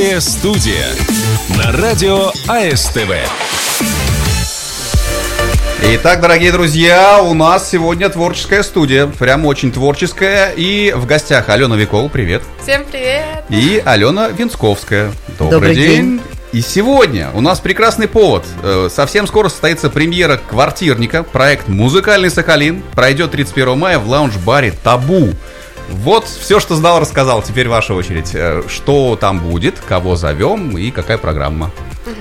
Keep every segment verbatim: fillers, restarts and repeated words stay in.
Студия на радио АСТВ. Итак, дорогие друзья, у нас сегодня творческая студия, прям очень творческая. И в гостях Алена Викол, привет. Всем привет. И Алена Винсковская. Добрый, Добрый день. день. И сегодня у нас прекрасный повод. Совсем скоро состоится премьера «Квартирника». Проект «Музыкальный Сахалин» пройдет тридцать первого мая в лаунж-баре «Табу». Вот все, что знал, рассказал. Теперь ваша очередь. Что там будет, кого зовем и какая программа?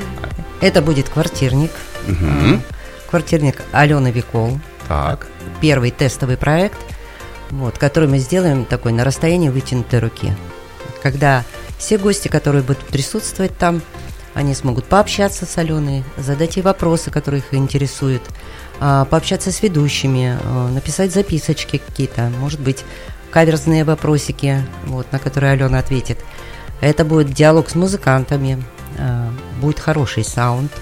Это будет «Квартирник». Угу. «Квартирник» Алены Викол. Так. Первый тестовый проект, вот, который мы сделаем такой на расстоянии вытянутой руки. Когда все гости, которые будут присутствовать там, они смогут пообщаться с Аленой, задать ей вопросы, которые их интересуют, пообщаться с ведущими, написать записочки какие-то, может быть, каверзные вопросики, вот, на которые Алена ответит. Это будет диалог с музыкантами, будет хороший саунд.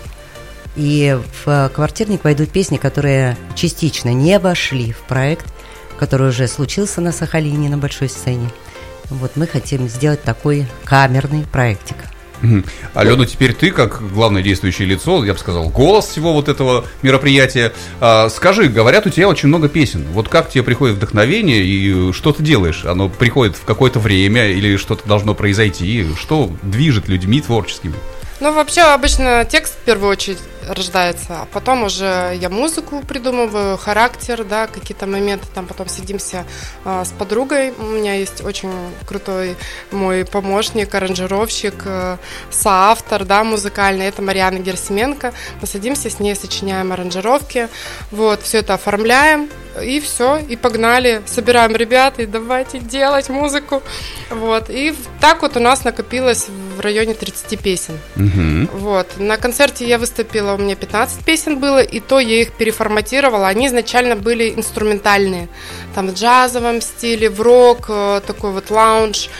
И в «Квартирник» войдут песни, которые частично не вошли в проект, который уже случился на Сахалине, на большой сцене. Вот мы хотим сделать такой камерный проектик. Угу. Алена, теперь ты, как главное действующее лицо, я бы сказал, голос всего вот этого мероприятия. А, скажи, говорят, у тебя очень много песен. Вот как тебе приходит вдохновение и что ты делаешь? Оно приходит в какое-то время или что-то должно произойти? Что движет людьми творческими? Ну, вообще, обычно текст в первую очередь рождается, а потом уже я музыку придумываю, характер, да, какие-то моменты, там потом сидимся а, с подругой, у меня есть очень крутой мой помощник, аранжировщик, а, соавтор, да, музыкальный, это Марьяна Герсименко, мы садимся с ней, сочиняем аранжировки, вот, все это оформляем, и все, и погнали, собираем ребят, и давайте делать музыку, вот, и так вот у нас накопилось в районе тридцать песен, угу. Вот, на концерте я выступила, у меня пятнадцать песен было, и то я их переформатировала. Они изначально были инструментальные, там в джазовом стиле, в рок, такой вот лаунж.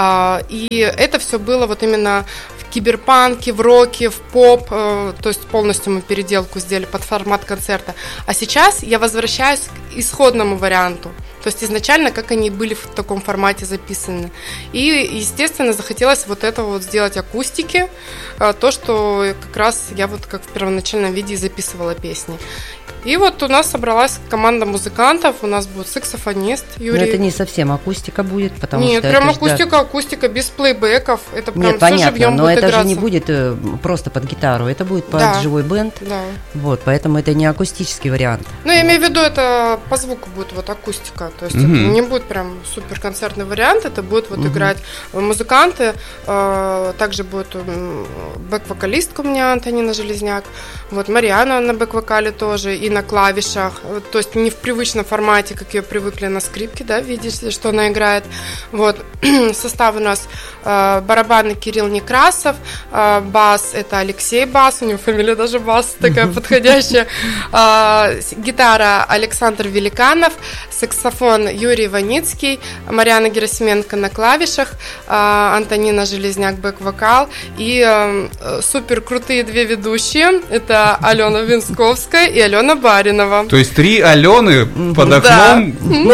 И это все было вот именно в киберпанке, в роке, в поп, то есть полностью мы переделку сделали под формат концерта. А сейчас я возвращаюсь к исходному варианту. То есть изначально, как они были в таком формате записаны. И, естественно, захотелось вот это вот сделать акустики, то, что как раз я вот как в первоначальном виде записывала песни. И вот у нас собралась команда музыкантов, у нас будет саксофонист Юрий. Но это не совсем акустика будет, потому Нет, что... Нет, прям это акустика, да... акустика, без плейбеков, это прям Нет, все понятно, живьем но будет это играться. же не будет просто под гитару, это будет под да. живой бенд, да. Вот, поэтому это не акустический вариант. Ну, я имею в виду, это по звуку будет вот акустика, то есть угу. это не будет прям супер концертный вариант, это будет вот угу. играть музыканты, э, также будет бэк-вокалистка у меня Антонина Железняк, вот Марьяна на бэк-вокале тоже и на клавишах. То есть не в привычном формате, как ее привыкли на скрипке, да, видите, что она играет. Вот. Состав у нас э, барабаны Кирилл Некрасов, э, бас это Алексей Бас, у него фамилия даже Бас такая подходящая, э, гитара Александр Великанов, саксофон Юрий Ваницкий, Марьяна Герасименко на клавишах, э, Антонина Железняк бэк-вокал и э, супер крутые две ведущие, это Алена Винсковская и Алена Баринова. То есть три Алены под окном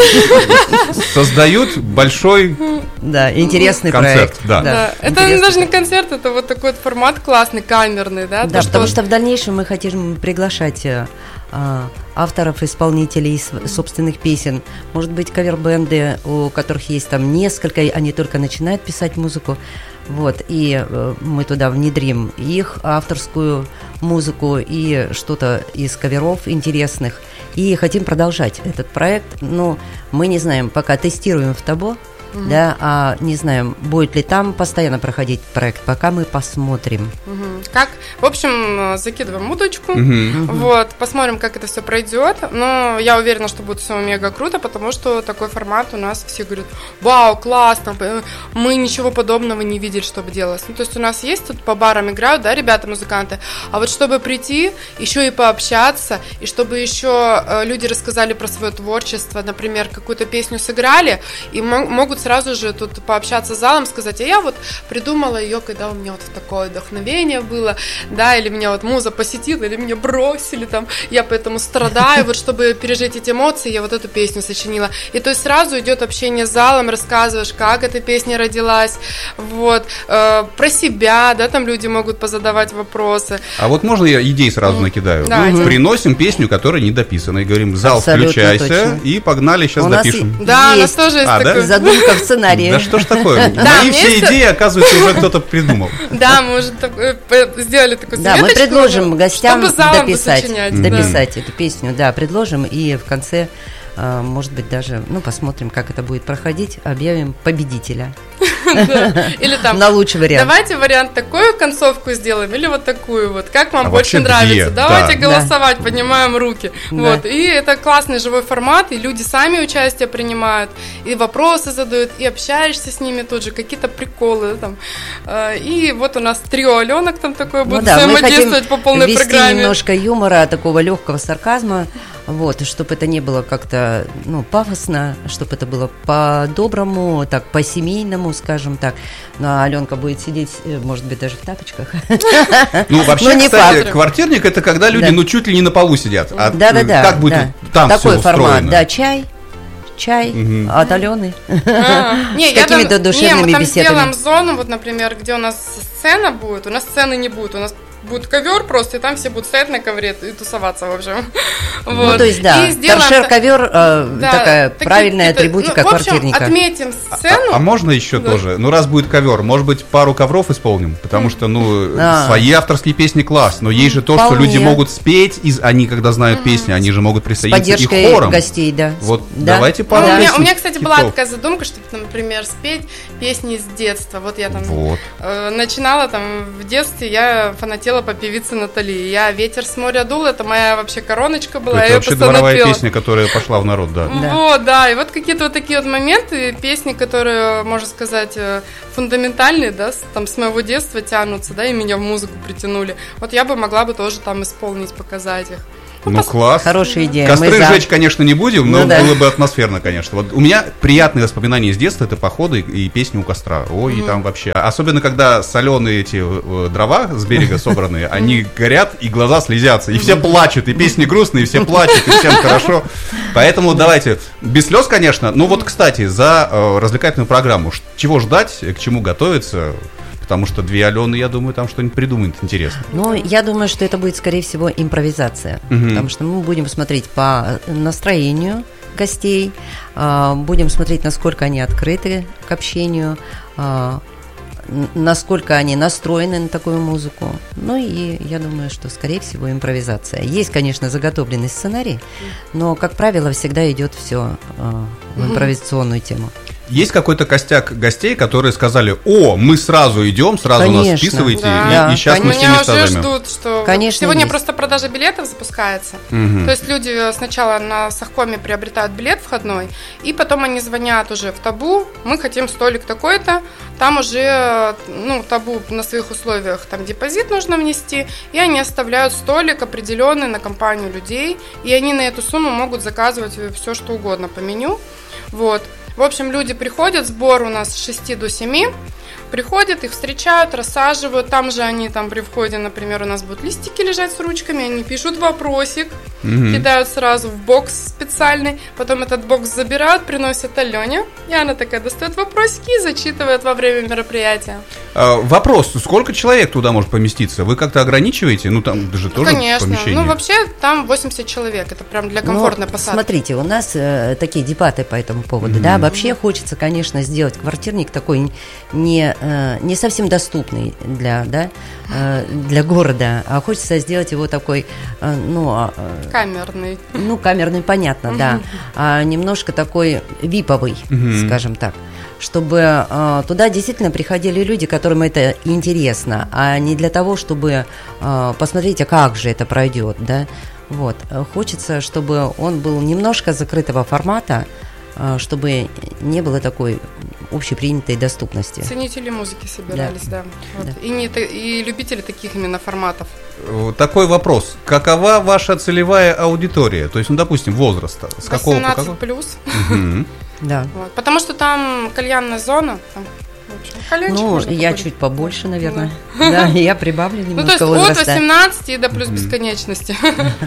да. создают большой да, интересный концерт. проект. Да. Да. Это даже не концерт, это вот такой вот формат классный, камерный. Да, да то, потому что... что в дальнейшем мы хотим приглашать а, авторов, исполнителей собственных песен. Может быть, кавер-бенды, у которых есть там несколько, они только начинают писать музыку. Вот, и э, мы туда внедрим их авторскую музыку и что-то из каверов интересных. И хотим продолжать этот проект. Но мы не знаем, пока тестируем в Табу, угу. да, а не знаем, будет ли там постоянно проходить проект, пока мы посмотрим. Угу. Как, в общем, закидываем удочку, угу. вот, посмотрим, как это все пройдет. Но я уверена, что будет все мега круто, потому что такой формат у нас все говорят: вау, классно, мы ничего подобного не видели, чтобы делалось. Ну, то есть у нас есть тут по барам играют, да, ребята-музыканты, а вот чтобы прийти, еще и пообщаться, и чтобы еще люди рассказали про свое творчество, например, какую-то песню сыграли, и могут сразу же тут пообщаться с залом, сказать, а я вот придумала ее, когда у меня вот такое вдохновение было, да, или меня вот муза посетила, или меня бросили, там, я поэтому страдаю, вот чтобы пережить эти эмоции, я вот эту песню сочинила. И то есть сразу идет общение с залом, рассказываешь, как эта песня родилась, вот, э, про себя, да, там люди могут позадавать вопросы. А вот можно я идей сразу накидаю? Да, угу. Приносим песню, которая не дописана, и говорим, зал, абсолютно включайся, точно. И погнали, сейчас у допишем. Нас да, есть. у нас тоже есть а, такой... Да? Задумка в сценарии. Да что ж такое? Мои все идеи, оказывается, уже кто-то придумал. Да, мы уже сделали такую Да, мы предложим гостям дописать, сочинять, дописать да. эту песню, да, предложим, и в конце, может быть, даже, ну, посмотрим, как это будет проходить, объявим победителя. Или там, на лучший вариант. Давайте вариант такую концовку сделаем, или вот такую вот, как вам а больше нравится. Две. Давайте да. голосовать, да. поднимаем руки. Да. Вот. И это классный живой формат, и люди сами участие принимают, и вопросы задают, и общаешься с ними тут же, какие-то приколы там. И вот у нас трио Аленок там такое будет ну, да, взаимодействовать по полной ввести программе. Немножко юмора, такого легкого сарказма. Вот, чтобы это не было как-то, ну, пафосно, чтобы это было по-доброму, так, по-семейному, скажем так. Ну, а Аленка будет сидеть, может быть, даже в тапочках. Ну, вообще, кстати, квартирник – это когда люди, ну, чуть ли не на полу сидят. Да-да-да. Как будет там все устроено? Такой формат, да, чай. Чай угу. от Алены а, не, с какими-то душевными не, мы там беседами. сделаем зону, вот, например, где у нас сцена будет, у нас сцены не будет, у нас будет ковер просто, и там все будут стоять на ковре и тусоваться, в общем. Вот. Ну, то есть, да, торшер-ковер, э, да, такая такие, правильная атрибутика ну, в общем, квартирника. Отметим сцену. А, а можно еще да. тоже? Ну, раз будет ковер, может быть, пару ковров исполним? Потому что, ну, а. свои авторские песни класс, но есть же то, Вполне. Что люди могут спеть, и они, когда знают песни, они же могут присоединиться и хором. С поддержкой гостей, да. Вот да. давайте пару да. песен. У меня, у меня, кстати, была такая задумка, чтобы, например, спеть песни с детства. Вот я там вот. э, начинала там в детстве, я фанатела по певице Натали. Я «Ветер с моря дул», это моя вообще короночка была. Это я вообще дворовая пела. Песня, которая пошла в народ, да. да. Вот, да, и вот какие-то вот такие вот моменты, песни, которые, можно сказать, фундаментальные, да, там с моего детства тянутся, да, и меня в музыку притянули. Вот я бы могла бы тоже там исполнить, показать их. Ну, класс. Хорошая идея. Костры жечь, конечно, не будем, но ну, да. было бы атмосферно, конечно. Вот у меня приятные воспоминания из детства — это походы и песни у костра. Ой, mm-hmm. и там вообще. Особенно, когда соленые эти дрова с берега собранные, они горят, и глаза слезятся, и все плачут, и песни грустные, и все плачут, и всем хорошо. Поэтому давайте, без слез, конечно. Ну вот, кстати, за развлекательную программу чего ждать, к чему готовиться? Потому что две Алены, я думаю, там что-нибудь придумают интересно. Ну, я думаю, что это будет, скорее всего, импровизация. Угу. Потому что мы будем смотреть по настроению гостей, будем смотреть, насколько они открыты к общению, насколько они настроены на такую музыку. Ну и я думаю, что, скорее всего, импровизация. Есть, конечно, заготовленный сценарий, но, как правило, всегда идет все в импровизационную тему. Есть какой-то костяк гостей, которые сказали: о, мы сразу идем, сразу конечно. Нас вписывайте, да. и, и сейчас конечно. мы все места Меня уже займем. ждут, что конечно, сегодня есть. Просто продажа билетов запускается. Угу. То есть люди сначала на Сахкоме приобретают билет входной, и потом они звонят уже в Табу: мы хотим столик такой-то, там уже, ну, Табу на своих условиях, там депозит нужно внести, и они оставляют столик определенный на компанию людей, и они на эту сумму могут заказывать все, что угодно по меню. Вот. В общем, люди приходят, сбор у нас с шести до семи, приходят, их встречают, рассаживают, там же они там при входе, например, у нас будут листики лежать с ручками, они пишут вопросик, mm-hmm. кидают сразу в бокс специальный, потом этот бокс забирают, приносят Алене, и она такая достает вопросики и зачитывает во время мероприятия. А, вопрос, сколько человек туда может поместиться? Вы как-то ограничиваете? Ну, там даже тоже конечно. помещение. Ну, вообще, там восемьдесят человек, это прям для комфортной ну, посадки. Смотрите, у нас э, такие дебаты по этому поводу, mm-hmm. да, вообще хочется, конечно, сделать квартирник такой не, э, не совсем доступный для, да, э, для города, а хочется сделать его такой, э, ну... Э, камерный. Ну, камерный, понятно, mm-hmm. да, а немножко такой виповый, mm-hmm. скажем так, чтобы э, туда действительно приходили люди, которым это интересно, а не для того, чтобы э, посмотреть, а как же это пройдет, да, вот, хочется, чтобы он был немножко закрытого формата, э, чтобы не было такой общепринятой доступности. Ценители музыки собирались, да, да. Вот. да. И, не, и любители таких именно форматов. Такой вопрос. Какова ваша целевая аудитория? То есть, ну, допустим, возраста? С какого по какого? восемнадцать плюс. Угу. Да. Вот. Потому что там кальянная зона, там, в общем, кальянчик Ну, можно я покурить. чуть побольше, наверное. Да, я прибавлю Ну, то есть немножко от возраста. восемнадцати до плюс бесконечности.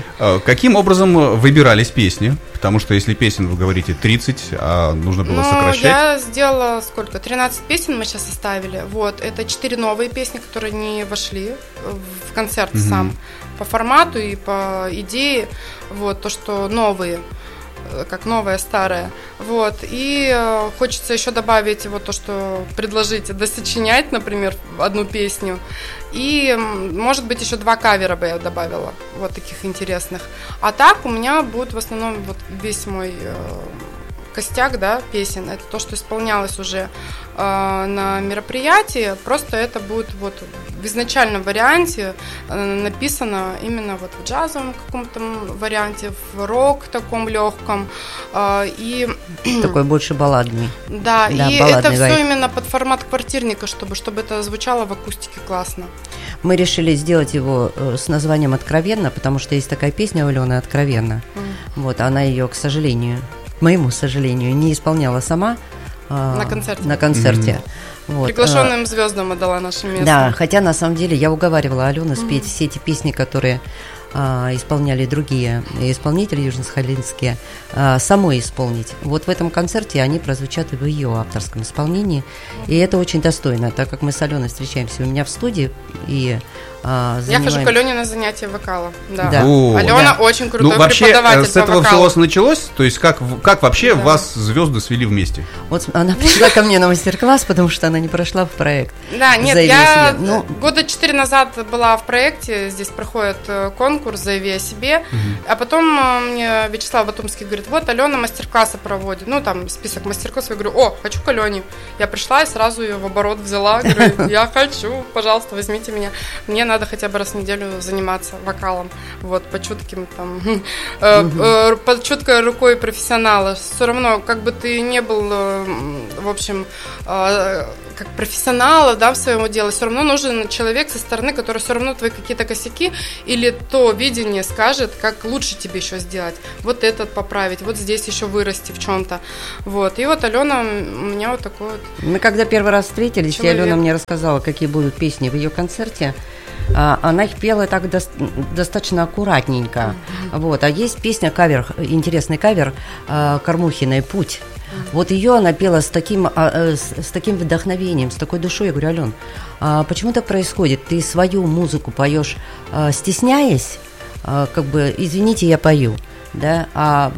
А Каким образом выбирались песни? Потому что если песен, вы говорите, тридцать, а нужно было Ну, сокращать. я сделала сколько? тринадцать песен мы сейчас составили. Вот, это четыре новые песни, которые не вошли в концерт Мгм. сам. По формату и по идее. Вот, то, что новые, э, как новое, старое. Вот, и э, хочется еще добавить вот то, что предложить, досочинять, например, одну песню. И, м, может быть, еще два кавера бы я добавила, вот таких интересных. А так у меня будет в основном вот весь мой э, костяк, да, песен. Это то, что исполнялось уже э, на мероприятии. Просто это будет вот в изначальном варианте э, написано именно вот в джазовом каком-то варианте, в рок таком легком. Э, и Такой больше балладный. да, Да, и это балладный все вайб. именно под формат квартирника, чтобы, чтобы это звучало в акустике классно. Мы решили сделать его э, с названием «Откровенно», потому что есть такая песня у Алены «Откровенно». Вот, она ее, к сожалению, к моему сожалению, не исполняла сама э, На концерте. на концерте. Вот, Приглашенным звездам отдала наше место. Да, хотя на самом деле я уговаривала Алену спеть все эти песни, которые а, исполняли другие исполнители южно-сахалинские, а, самой исполнить. Вот в этом концерте они прозвучат и в ее авторском исполнении, и это очень достойно, так как мы с Аленой встречаемся у меня в студии и а, Я хожу занимаем- к Алене на занятия вокала. Да. Да. О, Алена да. очень крутой Ну, вообще, преподаватель э, с этого по все у вокалу. вас началось? То есть, как, в- как вообще Да. вас звезды свели вместе? Вот она пришла ко мне на мастер-класс, потому что она не прошла в проект. Да, нет, «Заяви я о себе». Ну, года четыре назад была в проекте, здесь проходит э, конкурс «Заяви о себе», а потом э, мне Вячеслав Батумский говорит, вот Алена мастер-классы проводит, ну там список мастер-классов, я говорю, о, хочу к Алене. Я пришла и сразу ее в оборот взяла, говорю, я хочу, пожалуйста, возьмите меня. Мне надо хотя бы раз в неделю заниматься вокалом, вот, по чутким там, э, э, под чуткой рукой профессионала. Все равно, как бы ты не был, э, в общем, э, как профессионала, да, в своем деле, все равно нужен человек со стороны, который все равно твои какие-то косяки или то видение скажет, как лучше тебе еще сделать, вот этот поправить, вот здесь еще вырасти в чем-то, вот. И вот Алена у меня вот такой вот. Мы когда первый раз встретились, и Человек. Алена мне рассказала, какие будут песни в ее концерте, а, она их пела так дос- достаточно аккуратненько. Вот. А есть песня, кавер, интересный кавер а, Кормухиной «Путь». Вот ее она пела с таким, а, э, с, с таким вдохновением, с такой душой. Я говорю, Ален, а почему так происходит? Ты свою музыку поешь, а, стесняясь, а, как бы, извините, я пою, да, а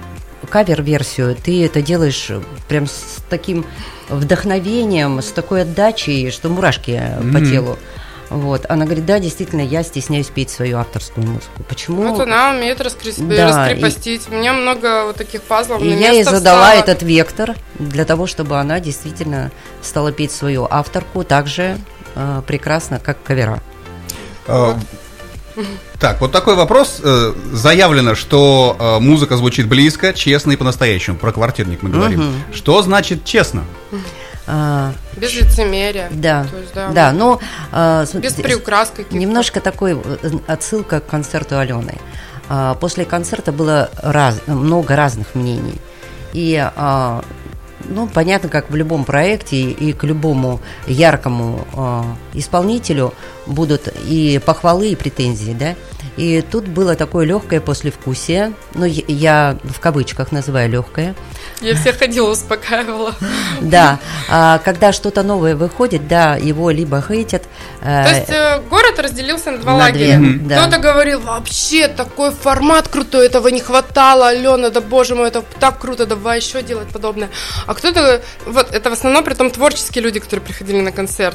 кавер-версию ты это делаешь прям с таким вдохновением, с такой отдачей, что мурашки mm-hmm. по телу. Вот. Она говорит, да, действительно, я стесняюсь петь свою авторскую музыку. Почему? Вот она умеет раскрес... Да, раскрепостить. У меня много вот таких пазлов. И на я ей место задала встало. этот вектор для того, чтобы она действительно стала петь свою авторку так же э, прекрасно, как кавера. А, Так, вот такой вопрос. Э, Заявлено, что э, музыка звучит близко, честно и по-настоящему. Про квартирник мы говорим. Мгм. Что значит честно? А, Без лицемерия. да, То есть, да, да, но а, Без смотрите, приукрас каких-то. немножко такой э, отсылка к концерту Алены. А, После концерта было раз, много разных мнений. И, а, ну, понятно, как в любом проекте, и к любому яркому а, исполнителю будут и похвалы, и претензии, да. И тут было такое легкое послевкусие, ну, я- я в кавычках называю легкое, Я всех ходила, успокаивала. да, а, когда что-то новое выходит, да, его либо хейтят, э, То есть э, город разделился на два на лагеря. две, да. Кто-то говорил, вообще такой формат крутой, этого не хватало, Алена, да боже мой, это так круто, давай еще делать подобное. А кто-то, вот это в основном при том творческие люди, которые приходили на концерт.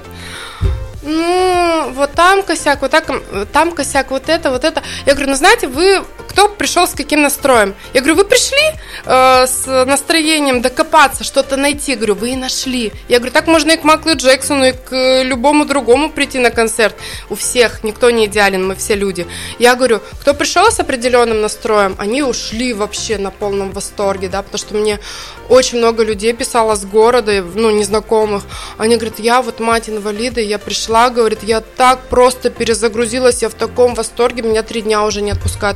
Ну, вот там косяк, вот так, там косяк, вот это, вот это. Я говорю, ну знаете, вы, кто пришел с каким настроем? Я говорю, вы пришли э, с настроением докопаться, что-то найти. Я говорю, вы и нашли. Я говорю, так можно и к Майклу Джексону, и к э, любому другому прийти на концерт. У всех, никто не идеален, мы все люди. Я говорю, кто пришел с определенным настроем, они ушли вообще на полном восторге, да, потому что мне очень много людей писало с города, ну, незнакомых. Они говорят, я вот мать инвалида, я пришла, говорит, я так просто перезагрузилась, я в таком восторге, меня три дня уже не отпускают, я вам решила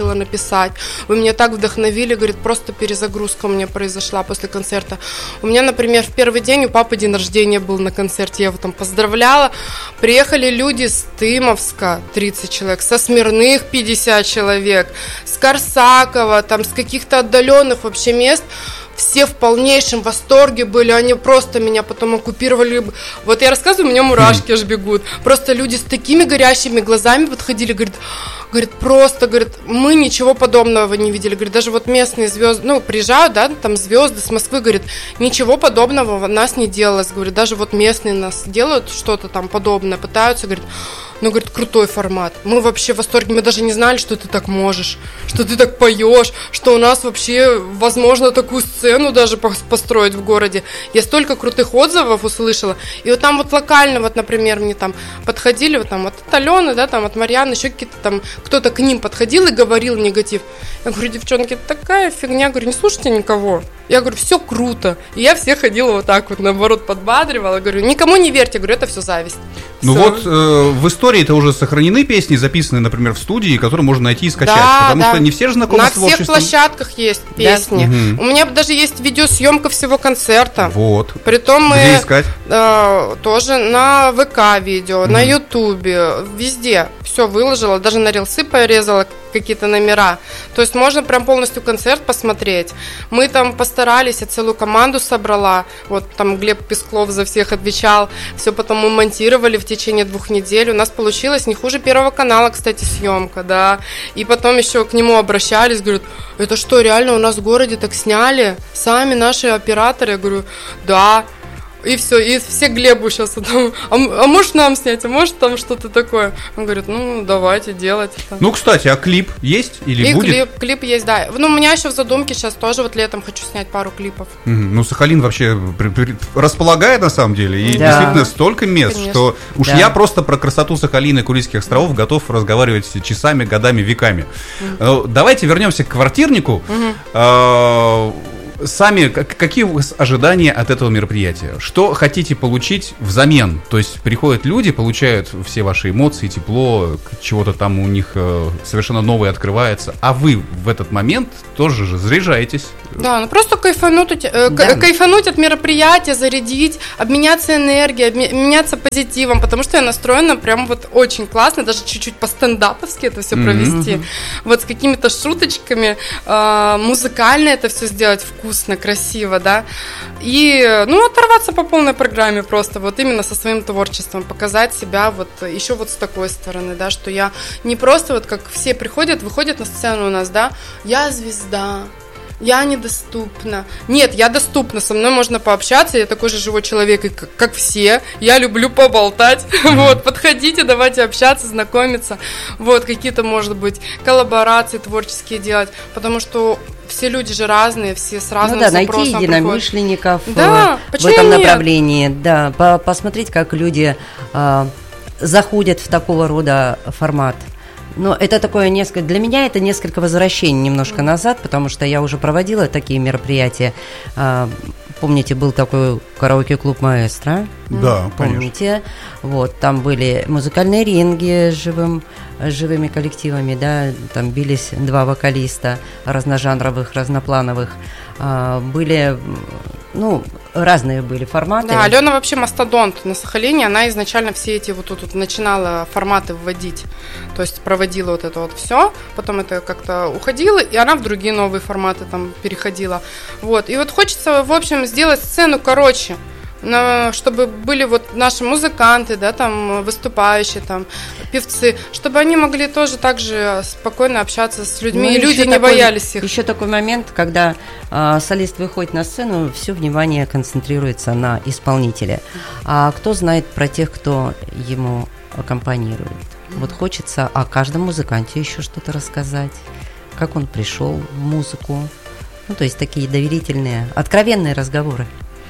решила написать. Вы меня так вдохновили, говорит, просто перезагрузка у меня произошла после концерта. У меня, например, в первый день у папы день рождения был на концерте, я его там поздравляла. Приехали люди с Тымовска, тридцать человек, со Смирных пятьдесят человек, с Корсакова, там, с каких-то отдаленных вообще мест. Все в полнейшем восторге были, они просто меня потом оккупировали. Вот я рассказываю, у меня мурашки аж бегут. Просто люди с такими горящими глазами подходили, говорят, говорит, просто, говорит, мы ничего подобного не видели. Говорит, даже вот местные звезды, ну, приезжают, да, там звезды с Москвы, говорит, ничего подобного у нас не делалось. Говорит, даже вот местные нас делают что-то там подобное, пытаются, говорит, ну, говорит, крутой формат. Мы вообще в восторге, мы даже не знали, что ты так можешь, что ты так поешь, что у нас вообще возможно такую сцену даже построить в городе. Я столько крутых отзывов услышала. И вот там вот локально, вот, например, мне там подходили, вот там от Алены, да, там от Марьяны, еще какие-то там, кто-то к ним подходил и говорил негатив. Я говорю, девчонки, такая фигня, говорю, не слушайте никого. Я говорю, все круто. И я всех ходила вот так вот, наоборот, подбадривала. Говорю, никому не верьте, говорю, это все зависть. Ну Всё. вот э, в истории-то уже сохранены песни, записанные, например, в студии, которые можно найти и скачать. Да, потому да. что не все же знакомы На с творчеством. всех площадках есть песни. Угу. У меня даже есть видеосъемка всего концерта. Вот. Притом мы Где искать? Э, тоже на ВК видео, угу. на Ютубе, везде все выложила, даже на рилсы порезала какие-то номера. То есть можно прям полностью концерт посмотреть. Мы там постарались, я целую команду собрала. Вот там Глеб Песклов за всех отвечал. Все потом мы монтировали в течение двух недель. У нас получилось не хуже Первого канала, кстати, съемка, да. И потом еще к нему обращались, говорят, это что, реально у нас в городе так сняли? Сами наши операторы? Я говорю, да. И все, и все Глебу сейчас там, а, а можешь нам снять, а может там что-то такое? Он говорит, ну давайте делать это. Ну, кстати, а клип есть или и будет? клип, клип есть, да. Ну, у меня еще в задумке сейчас тоже вот летом хочу снять пару клипов. Угу. Ну, Сахалин вообще при, при, располагает на самом деле. И да. действительно столько мест, Конечно. что уж да. я просто про красоту Сахалина и Курильских островов готов разговаривать часами, годами, веками. Угу. Давайте вернемся к квартирнику. Угу. Сами, какие у вас ожидания от этого мероприятия? Что хотите получить взамен? То есть приходят люди, получают все ваши эмоции, тепло, чего-то там у них совершенно новое открывается, а вы в этот момент тоже же заряжаетесь. Да, ну просто кайфануть, э, да. кайфануть от мероприятия, зарядить, обменяться энергией, обменяться позитивом, потому что я настроена прям вот очень классно, даже чуть-чуть по-стендаповски это все mm-hmm. провести, вот с какими-то шуточками, э, музыкально это все сделать вкусно, красиво, да, и, ну, оторваться по полной программе просто, вот именно со своим творчеством, показать себя вот еще вот с такой стороны, да, что я не просто вот как все приходят, выходят на сцену у нас, да, я звезда, я недоступна. Нет, я доступна, со мной можно пообщаться, я такой же живой человек, как, как все. Я люблю поболтать. Mm-hmm. Вот, подходите, давайте общаться, знакомиться. Вот, какие-то, может быть, коллаборации творческие делать, потому что все люди же разные, все с разным ну да, запросом найти единомышленников да, в, в этом нет? направлении. Да, по- посмотреть, как люди э, заходят в такого рода формат. Но это такое несколько, для меня это несколько возвращений немножко назад, потому что я уже проводила такие мероприятия. Помните, был такой караоке-клуб «Маэстро»? Да, помните? Конечно. Вот, там были музыкальные ринги с живым, с живыми коллективами, да, там бились два вокалиста разножанровых, разноплановых. Были, ну, разные были форматы. Да, Алена вообще мастодонт на Сахалине, она изначально все эти вот тут вот начинала форматы вводить, то есть проводила вот это вот все, потом это как-то уходило, и она в другие новые форматы там переходила, вот, и вот хочется, в общем, сделать сцену короче, чтобы были вот наши музыканты, да, там, выступающие, там, певцы, чтобы они могли тоже так же спокойно общаться с людьми, ну, и люди не такой, боялись их. Еще такой момент, когда э, солист выходит на сцену, все внимание концентрируется на исполнителе. А кто знает про тех, кто ему аккомпанирует? Mm-hmm. Вот хочется о каждом музыканте еще что-то рассказать, как он пришел в музыку. Ну, то есть такие доверительные, откровенные разговоры.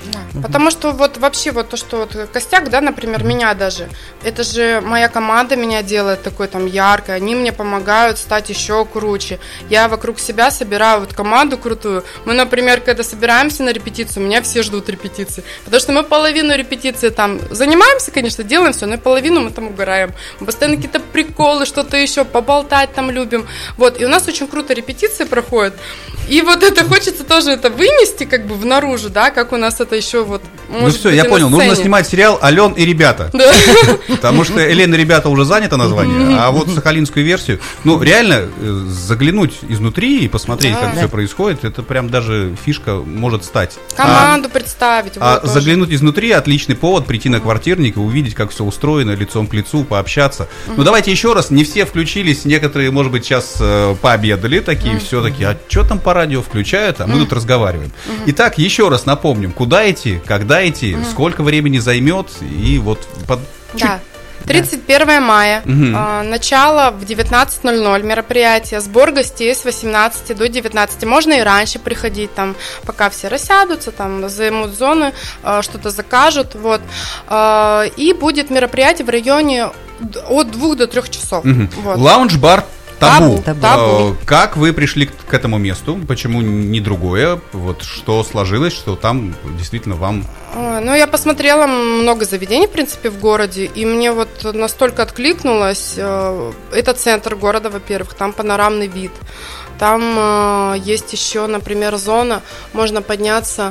Да. Потому что вот вообще вот то, что вот костяк, да, например, mm-hmm. меня даже, это же моя команда меня делает такой там яркой, они мне помогают стать еще круче. Я вокруг себя собираю вот команду крутую. Мы, например, когда собираемся на репетицию, меня все ждут репетиции, потому что мы половину репетиции там занимаемся, конечно, делаем все, но половину мы там угораем. Мы постоянно какие-то приколы, что-то еще, поболтать там любим. Вот, и у нас очень круто репетиции проходят. И вот это хочется тоже это вынести как бы в наружу, да, как у нас это еще вот может Ну все, быть, я понял, сцене. Нужно снимать сериал «Ален и ребята». Да. Потому что «Элен и ребята» уже занято название, а вот сахалинскую версию, ну реально заглянуть изнутри и посмотреть, да. как все происходит, это прям даже фишка может стать. Команду а, представить. А вот заглянуть тоже. Изнутри отличный повод прийти на квартирник и увидеть, как все устроено, лицом к лицу, пообщаться. Ну давайте еще раз, не все включились, некоторые, может быть, сейчас э, пообедали, такие все-таки, а что там по радио включают, а мы тут разговариваем. Итак, еще раз напомним, куда идти, когда идти, сколько времени займет, и вот под... Да. тридцать первого мая, угу. э, начало в девятнадцать ноль ноль мероприятие, сбор гостей с восемнадцати до девятнадцати, можно и раньше приходить, там, пока все рассядутся, там, займут зоны, э, что-то закажут, вот, э, и будет мероприятие в районе от двух до трех часов. Угу. Вот. Лаунж-бар Табу. Табу. Табу. Как вы пришли к этому месту? Почему не другое? Вот что сложилось, что там действительно вам... Ну, я посмотрела много заведений, в принципе, в городе, и мне вот настолько откликнулось. Это центр города, во-первых, там панорамный вид. Там есть еще, например, зона, можно подняться...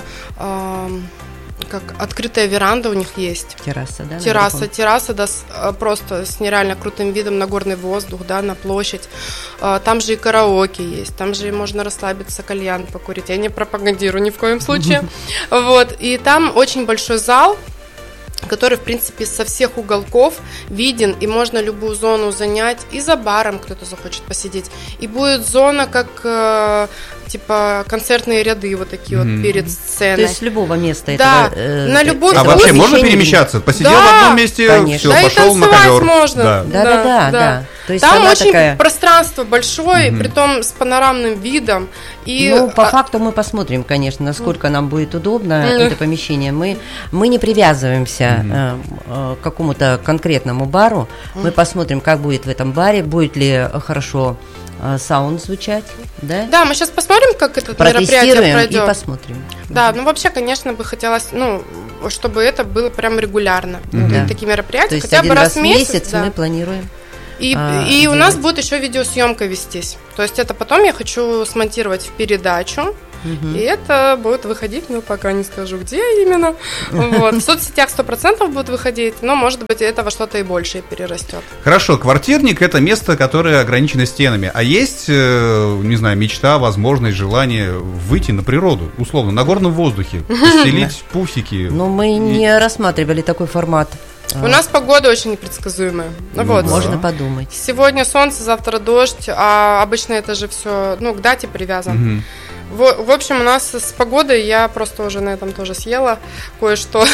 как открытая веранда у них есть. Терраса, да? Терраса, терраса, да, с, просто с нереально крутым видом на горный воздух, да, на площадь. Там же и караоке есть, там же можно расслабиться, кальян покурить. Я не пропагандирую ни в коем случае. Вот, и там очень большой зал, который, в принципе, со всех уголков виден, и можно любую зону занять, и за баром кто-то захочет посидеть, и будет зона, как, э, типа, концертные ряды, вот такие mm-hmm. вот перед сценой. То есть с любого места да, этого... Э, на любой А вообще можно перемещаться? Посидел да, в одном месте, конечно. все, да, пошел на ковер. можно. Да, да, да, да. да. То есть там очень такая... пространство большое, mm-hmm. притом с панорамным видом. И... Ну, по факту мы посмотрим, конечно, насколько нам будет удобно mm-hmm. это помещение. Мы, мы не привязываемся mm-hmm. э, к какому-то конкретному бару. Mm-hmm. Мы посмотрим, как будет в этом баре, будет ли хорошо э, саунд звучать. Да? Да, мы сейчас посмотрим, как это мероприятие пройдет. И посмотрим. Да, ну вообще, конечно, бы хотелось, ну, чтобы это было прям регулярно. Mm-hmm. Такие мероприятия, то есть хотя один бы раз в месяц, месяц да. мы планируем. И, а, и у нас будет еще видеосъемка вестись. То есть это потом я хочу смонтировать в передачу. Угу. И это будет выходить, ну, пока не скажу, где именно. Вот. В соцсетях сто процентов будет выходить, но, может быть, этого что-то и больше перерастет. Хорошо, квартирник – это место, которое ограничено стенами. А есть, не знаю, мечта, возможность, желание выйти на природу, условно, на горном воздухе, постелить пуфики? Ну, мы не рассматривали такой формат. У нас погода очень непредсказуемая. Ну, вот. Можно подумать. Сегодня солнце, завтра дождь, а обычно это же все, ну, к дате привязано. Угу. В, в общем, у нас с погодой я просто уже на этом тоже съела кое-что.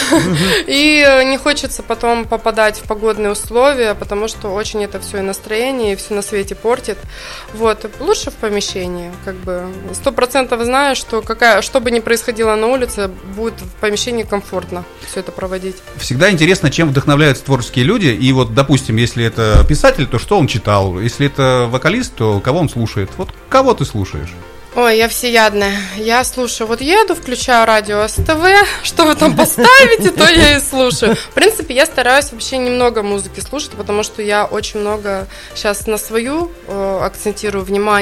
И не хочется потом попадать в погодные условия, потому что очень это все и настроение, и все на свете портит. Вот. Лучше в помещении. Как бы сто процентов знаю, что какая, что бы ни происходило на улице, будет в помещении комфортно все это проводить. Всегда интересно, чем вдохновляются творческие люди. И вот, допустим, если это писатель, то что он читал? Если это вокалист, то кого он слушает? Вот кого ты слушаешь? Ой, я всеядная. Я слушаю, вот еду, включаю радио СТВ, что вы там поставите, то я и слушаю. В принципе, я стараюсь вообще немного музыки слушать, потому что я очень много сейчас на свою э, акцентирую внимание.